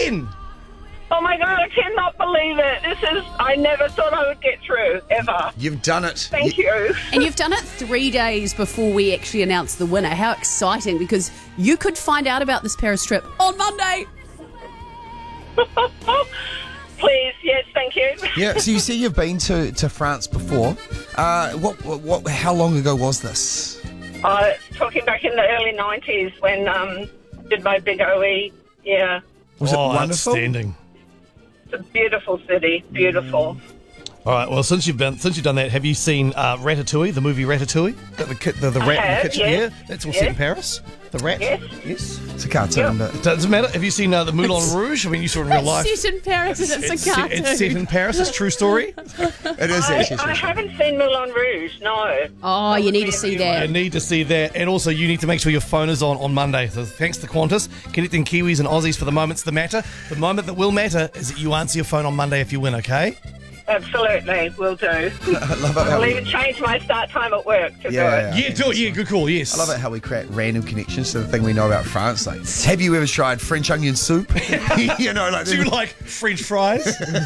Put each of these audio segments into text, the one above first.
10. Oh my God, I cannot believe it. I never thought I would get through, ever. You've done it. Thank you. And you've done it 3 days before we actually announced the winner. How exciting, because you could find out about this Paris trip on Monday. Please, yes, thank you. Yeah, so you say you've been to France before. How long ago was this? Talking back in the early 90s when did my big OE, yeah. Was it wonderful? Outstanding. It's a beautiful city, beautiful. All right, well, since you've done that, have you seen Ratatouille, the movie Ratatouille? The rat in the kitchen? Yes. Yeah, that's all set in Paris. The rat? Yes. It's a cartoon, but... Doesn't matter. Have you seen the Moulin Rouge? I mean, you saw it in real life. It's set in Paris and it's a cartoon. It's set in Paris. It's a true story. It is actually. I haven't seen Moulin Rouge, no. Oh, you need to see You that. need to see that. And also, you need to make sure your phone is on Monday. So thanks to Qantas, connecting Kiwis and Aussies for the moments that matter. The moment that will matter is that you answer your phone on Monday if you win, okay? Absolutely, will do. I love it. I'll even change my start time at work to do it. Yeah, do it. Yeah, good call, yes. I love it how we create random connections to the thing we know about France. Like, have you ever tried French onion soup? You know, like... Do you like French fries?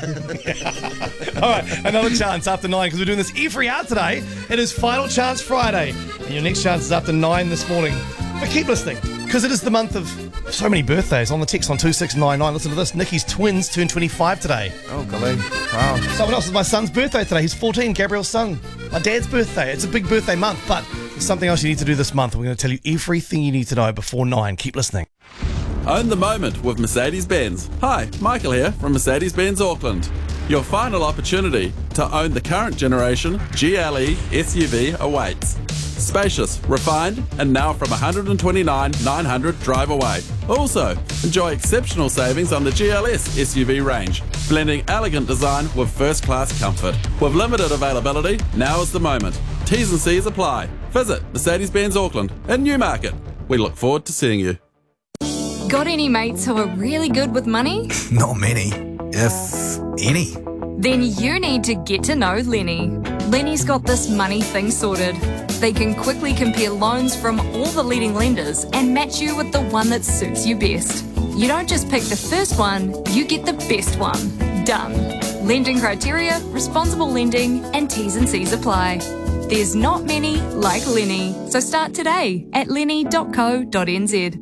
All right, another chance after 9, because we're doing this every hour today. It is Final Chance Friday. And your next chance is after 9 this morning. But keep listening, because it is the month of so many birthdays. On the text on 2699, listen to this. Nikki's twins turn 25 today. Oh, golly. Wow. Someone else, it's my son's birthday today. He's 14, Gabriel's son. My dad's birthday. It's a big birthday month, but there's something else you need to do this month. We're going to tell you everything you need to know before 9. Keep listening. Own the moment with Mercedes-Benz. Hi, Michael here from Mercedes-Benz Auckland. Your final opportunity to own the current generation GLE SUV awaits. Spacious, refined, and now from $129,900 drive away. Also, enjoy exceptional savings on the GLS SUV range, blending elegant design with first-class comfort. With limited availability, now is the moment. T's and C's apply. Visit Mercedes-Benz Auckland in Newmarket. We look forward to seeing you. Got any mates who are really good with money? Not many, if any. Then you need to get to know Lenny. Lenny's got this money thing sorted. They can quickly compare loans from all the leading lenders and match you with the one that suits you best. You don't just pick the first one, you get the best one. Done. Lending criteria, responsible lending, and T's and C's apply. There's not many like Lenny, so start today at lenny.co.nz.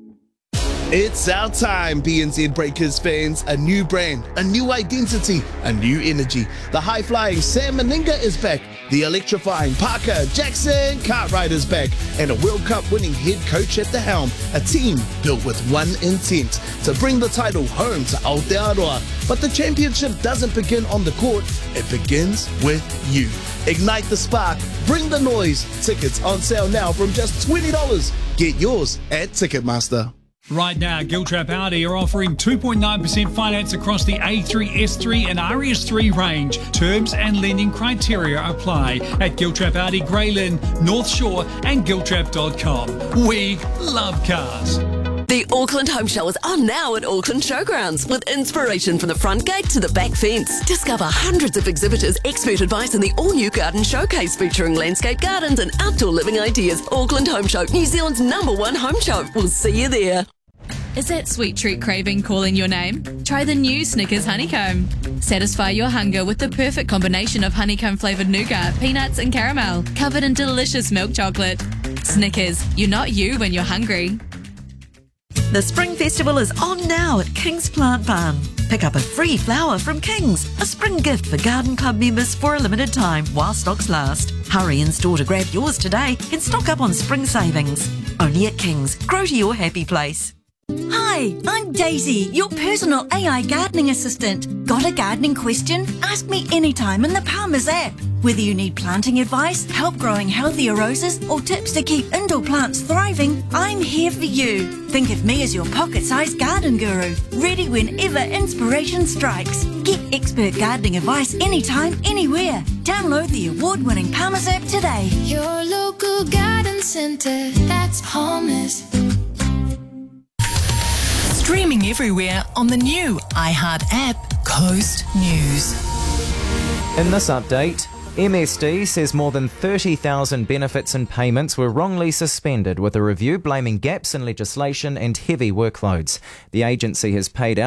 It's our time, BNZ Breakers fans. A new brand, a new identity, a new energy. The high-flying Sam Meninga is back. The electrifying Parker Jackson Cartwright is back. And a World Cup winning head coach at the helm. A team built with one intent, to bring the title home to Aotearoa. But the championship doesn't begin on the court, it begins with you. Ignite the spark, bring the noise. Tickets on sale now from just $20. Get yours at Ticketmaster. Right now, Giltrap Audi are offering 2.9% finance across the A3, S3 and RS3 range. Terms and lending criteria apply at Giltrap Audi, Greylyn, North Shore and Giltrap.com. We love cars. The Auckland Home Show is on now at Auckland Showgrounds, with inspiration from the front gate to the back fence. Discover hundreds of exhibitors, expert advice and the all-new garden showcase featuring landscape gardens and outdoor living ideas. Auckland Home Show, New Zealand's #1 home show. We'll see you there. Is that sweet treat craving calling your name? Try the new Snickers Honeycomb. Satisfy your hunger with the perfect combination of honeycomb-flavoured nougat, peanuts and caramel, covered in delicious milk chocolate. Snickers, you're not you when you're hungry. The Spring Festival is on now at King's Plant Barn. Pick up a free flower from King's, a spring gift for Garden Club members for a limited time while stocks last. Hurry in store to grab yours today and stock up on spring savings. Only at King's. Grow to your happy place. Hi, I'm Daisy, your personal AI gardening assistant. Got a gardening question? Ask me anytime in the Palmer's app. Whether you need planting advice, help growing healthier roses, or tips to keep indoor plants thriving, I'm here for you. Think of me as your pocket-sized garden guru, ready whenever inspiration strikes. Get expert gardening advice anytime, anywhere. Download the award-winning Palmer's app today. Your local garden centre, that's Palmer's. Streaming everywhere on the new iHeart app, Coast News. In this update, MSD says more than 30,000 benefits and payments were wrongly suspended, with a review blaming gaps in legislation and heavy workloads. The agency has paid out